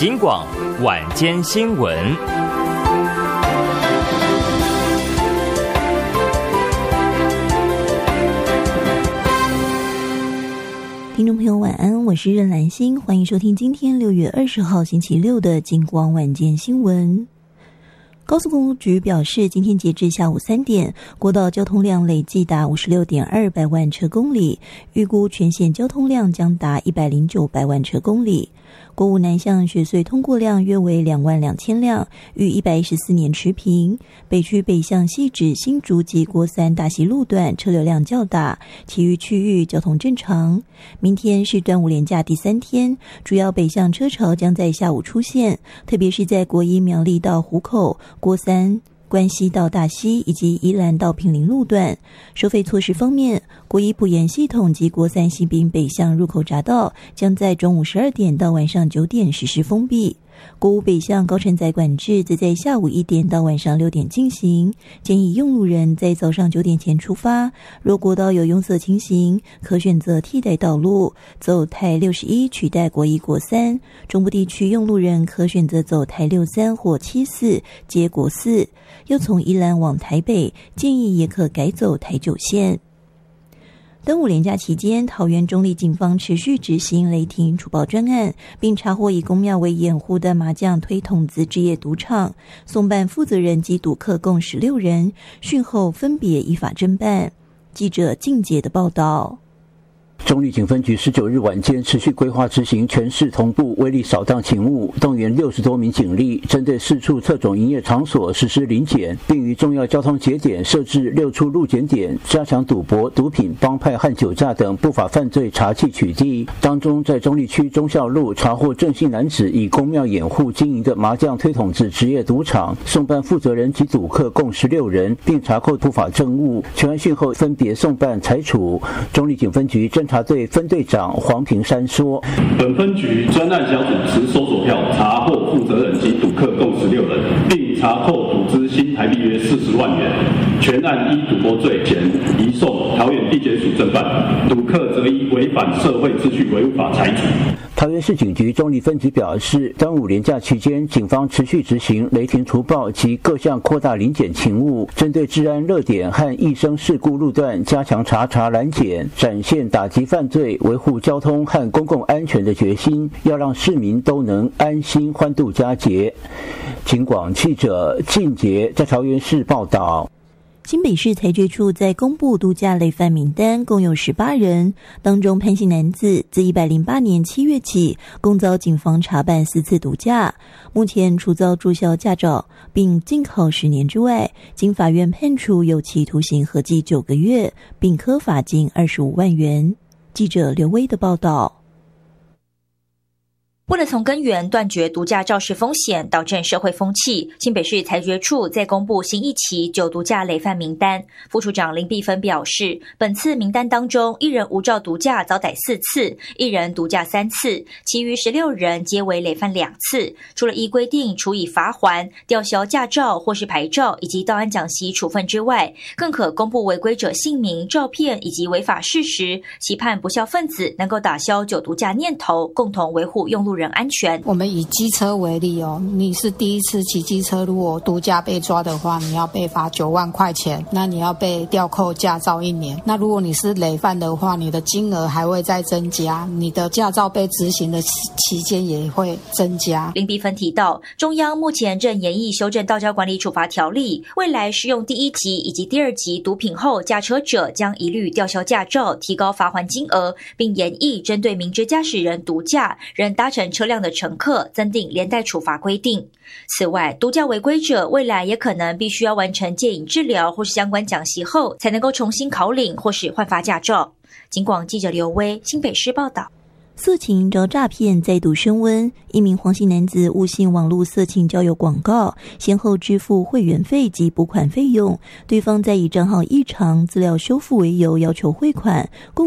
警广晚间新闻。 听众朋友晚安，我是任兰心，欢迎收听今天6月20号星期六的警广晚间新闻。高速公路局表示，今天截至下午3点，国道交通量累计达56.2百万车公里，预估全线交通量将达109百万车公里。国五南向雪隧通过量约为22000辆，与114年持平。北区北向汐止、新竹及国三大溪路段车流量较大，其余区域交通正常。明天是端午连假第3天，主要北向车潮将在下午出现，特别是在国一苗栗到湖口、国三关西到大溪以及宜兰到坪林路段。收费措施方面，国一埔盐系统及国三西滨北向入口匝道将在中午12点到晚上9点实施封闭。国五北向高承载管制则在下午1点到晚上6点进行，建议用路人在早上9点前出发。若国道有拥塞情形，可选择替代道路，走台61取代国一国三。中部地区用路人可选择走台63或74接国四。要从宜兰往台北，建议也可改走台9线。端午连假期间，桃园中壢警方持续执行雷霆除暴专案，并查获以公庙为掩护的麻将推筒子职业赌场，送办负责人及赌客共16人，讯后分别依法侦办。记者靳杰的报道。 中壢警分局19日晚间持续规划执行全市同步威力扫荡勤务，动员60多名警力，针对4处特种营业场所实施临检，并于重要交通节点设置6处路检点，加强赌博、毒品、帮派和酒驾等不法犯罪查缉取缔。当中，在中壢区忠孝路查获郑姓男子以公庙掩护经营的麻将推筒子职业赌场，送办负责人及赌客共16人，并查扣不法证物。全案讯后分别送办裁处。中壢警分局侦查队分队长黄平山说：“ 本分局专案小组持搜索票查获负责人及赌客共16人，并查扣赌资新台币约40万元。全案依赌博罪前移送桃园地检署侦办，赌客则依违反社会秩序维护法裁处。” 桃园市警局中壢分局表示，端午连假期间，警方持续执行雷霆除暴及各项扩大临检勤务，针对治安热点和易生事故路段加强查拦检，展现打击犯罪、维护交通和公共安全的决心，要让市民都能安心欢度佳节。警广记者靳杰在桃园市报道。 新北市财政处在公布度假累犯名单，共有18人，当中潘姓男子自108年7月起，共遭警方查办4次毒驾，目前除遭注销驾照并禁考10年之外，经法院判处有期徒刑合计9个月，并科罚金25万元。记者刘威的报道。 为了从根源断绝毒驾肇事风险，导正社会风气，新北市财决处在公布新一期酒毒驾累犯名单。副处长林碧芬表示，本次名单当中，1人无照毒驾遭逮4次，1人毒驾3次，其余16人皆为累犯2次。除了依规定处以罚锾、吊销驾照或是牌照以及道安讲习处分之外，更可公布违规者姓名、照片以及违法事实，期盼不肖分子能够打消酒毒驾念头，共同维护用路人安全。 我们以机车为例你是第一次骑机车，如果毒驾被抓的话，你要被罚9万块钱，那你要被吊扣驾照1年。那如果你是累犯的话，你的金额还会再增加，你的驾照被执行的期间也会增加。 林碧芬提到，中央目前正研议修正道交管理处罚条例，未来适用第1级以及第2级毒品后驾车者将一律吊销驾照，提高罚锾金额，并研议针对明知驾驶人毒驾仍搭乘车辆的乘客增订连带处罚规定。此外，毒驾违规者未来也可能必须要完成戒瘾治疗或是相关讲习后，才能够重新考领或是换发驾照。警广记者刘威，新北市报道。 色情招诈骗再度升温，一名黄姓男子误信网络色情交友广告，先后支付会员费及补款费用，对方再以账号异常、资料修复为由要求汇款，共